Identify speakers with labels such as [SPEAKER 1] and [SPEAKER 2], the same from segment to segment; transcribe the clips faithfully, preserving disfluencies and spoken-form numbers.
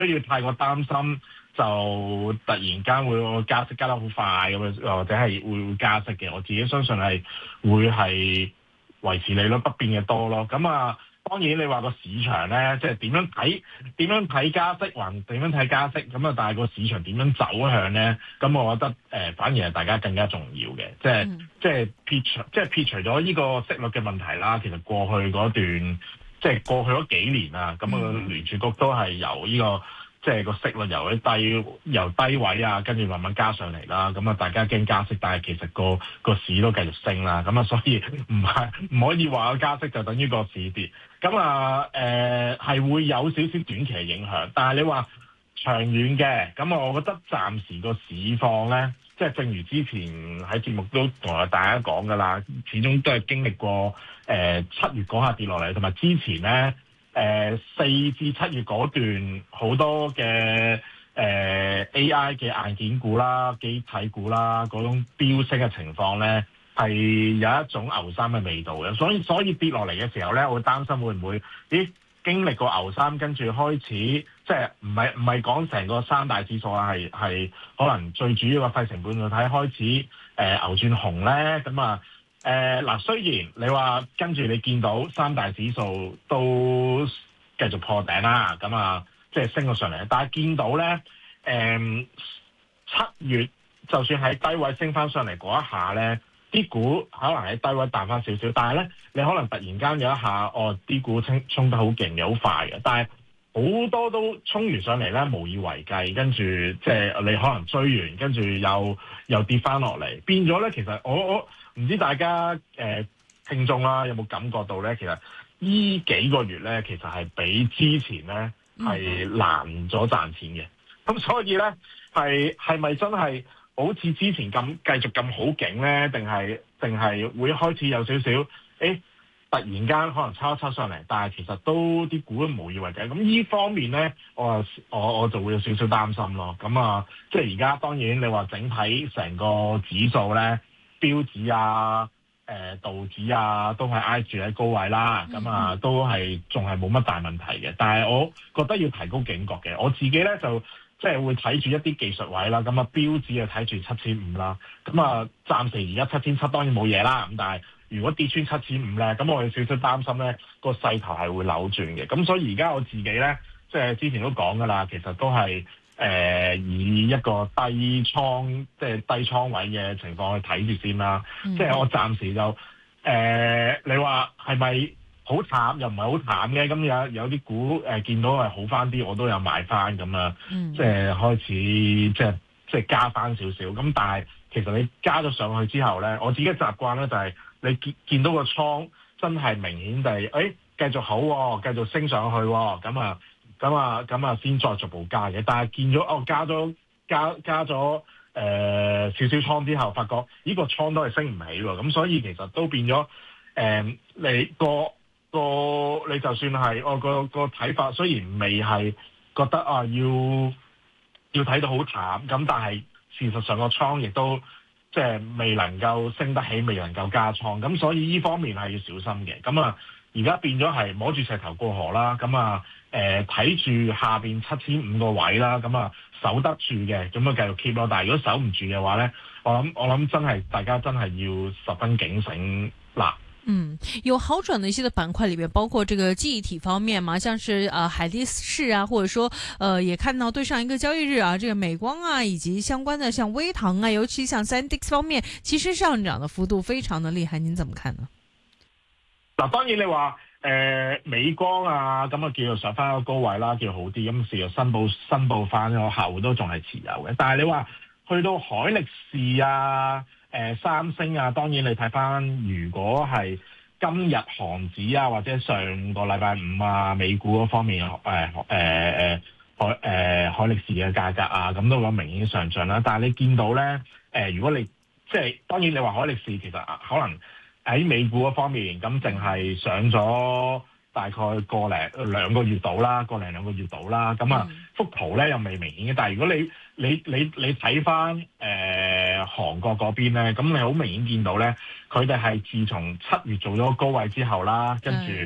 [SPEAKER 1] 需要太過擔心，就突然間會加息加得好快咁樣，或者係會會加息嘅。我自己相信係會係維持利率不變嘅多咯。咁啊，當然你話個市場咧，即係點樣睇點樣睇加息，還點樣睇加息咁啊？但係個市場點樣走向咧？咁我覺得誒、呃，反而係大家更加重要嘅，即係、嗯、即係撇除即係撇除咗呢個息率嘅問題啦。其實過去嗰段即係過去嗰幾年啊，咁啊聯儲局都係由呢、這個。即係個息率由啲低由低位啊，跟住慢慢加上嚟啦。咁啊，大家驚加息，但係其實個個市都繼續升啦。咁啊，所以唔係唔可以話加息就等於個市跌。咁啊，誒、呃、係會有少少短期嘅影響，但係你話長遠嘅，咁啊，我覺得暫時個市況咧，即係正如之前喺節目都同大家講㗎啦，始終都係經歷過誒七、呃、月嗰下跌落嚟，同埋之前咧。誒四至七月嗰段好多嘅誒、呃、A I 嘅硬件股啦、機體股啦嗰種飆升嘅情況咧，係有一種牛三嘅味道嘅，所以所以跌落嚟嘅時候咧，我會擔心會唔會咦經歷過牛三，跟住開始即係唔係唔係講成個三大指數啊，係係可能最主要嘅費成半導體開始誒、呃、牛轉紅咧，咁啊。誒嗱、呃，雖然你話跟住你見到三大指數都繼續破頂啦，咁啊，即係升咗上嚟，但係見到咧，誒、呃、七月就算喺低位升翻上嚟嗰一下咧，啲股可能喺低位彈翻少少，但係咧你可能突然間有一下，哦啲股衝衝得好勁嘅，好快嘅，但係好多都衝完上嚟咧，無以為繼，跟住即係你可能追完，跟住又又跌翻落嚟，變咗咧，其實我我。唔知大家誒、呃、聽眾啦、啊，有冇感覺到咧？其實呢幾個月咧，其實係比之前咧係難咗賺錢嘅。咁所以咧，係係咪真係好似之前咁繼續咁好勁咧？定係定係會開始有少少誒突然間可能抽一抽上嚟，但係其實都啲股都無以為繼。咁呢方面咧，我我我就會有少少擔心咯。咁啊，即係而家當然你話整體成個指數咧。標指啊、誒、呃、道指啊，都係挨住喺高位啦，咁啊都係仲係冇乜大問題嘅。但係我覺得要提高警覺嘅，我自己咧就即係會睇住一啲技術位啦。咁啊標指啊睇住七千五啦，咁啊暫時而家七千七當然冇嘢啦。咁但係如果跌穿七千五咧，咁我有少少擔心咧個勢頭係會扭轉嘅。咁所以而家我自己咧，即係之前都講噶啦，其實都係。誒、呃、以一個低倉即係低倉位嘅情況去睇住先啦，嗯、即係我暫時就誒、呃、你話係咪好淡又唔係好淡嘅？咁有有啲股誒、呃、見到係好翻啲，我都有買翻咁啊，嗯、即係開始即係即係加翻少少。咁但係其實你加咗上去之後咧，我自己嘅習慣咧就係、是、你見見到個倉真係明顯地誒、哎、繼續好、哦，繼續升上去咁、哦、啊。咁啊，咁啊，先再逐步加嘅。但係見咗哦，加咗加加咗誒、呃、少少倉之後，發覺呢個倉都係升唔起喎。咁所以其實都變咗誒、呃，你個個你就算係我、哦、個個睇法，雖然未係覺得啊要要睇到好淡，咁但係事實上個倉亦都即係未能夠升得起，未能夠加倉。咁所以呢方面係要小心嘅。咁啊，而家變咗係摸住石頭過河啦。咁啊〜誒睇住下邊七千五個位啦，咁啊守得住嘅，咁啊繼續 keep 咯。但係如果守唔住嘅話咧，我諗我諗真係大家真係要十分警醒啦。
[SPEAKER 2] 嗯，有好轉的一些的板塊裏邊，包括這個記憶體方面嘛，像是啊、呃、海力士啊，或者說呃也看到對上一個交易日啊，這個美光啊以及相關的像威騰啊，尤其像 SanDisk 方面，其實上漲的幅度非常的厲害，您怎麼看呢？
[SPEAKER 1] 嗱，當然你話。誒、呃、美光啊，咁啊叫做上翻個高位啦，叫好啲。咁事實申報申報翻，個客戶都仲係持有嘅。但係你話去到海力士啊、誒、呃、三星啊，當然你睇翻，如果係今日韓指啊，或者上個禮拜五啊，美股嗰方面誒誒誒海誒、呃、海力士嘅價格啊，咁都有明顯上漲啦。但係你見到咧，誒、呃、如果你即係當然你話海力士其實可能。喺美股嗰方面，咁淨係上咗大概個零兩個月到啦，個零兩個月到啦。咁啊，幅圖咧又未明顯嘅。但係如果你你你你睇翻誒韓國嗰邊咧，咁你好明顯見到咧，佢哋係自從七月做咗高位之後啦，跟住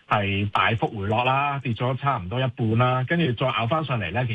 [SPEAKER 1] 係大幅回落啦，跌咗差唔多一半啦，跟住再咬翻上嚟咧，其